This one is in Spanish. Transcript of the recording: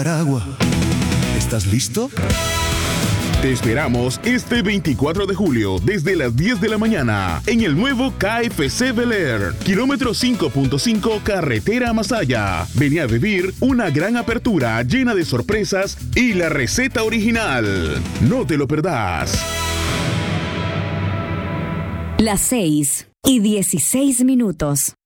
Agua. ¿Estás listo? Te esperamos este 24 de julio desde las 10 de la mañana en el nuevo KFC Bel Air, kilómetro 5.5 carretera Masaya. Vení a vivir una gran apertura llena de sorpresas y la receta original. No te lo perdás. Las 6:16.